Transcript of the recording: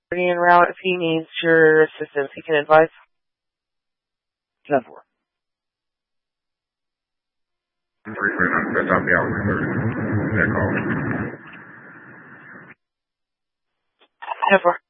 En route if he needs your assistance. He can advise. 10-4. 339, copy out. That call. 10-4.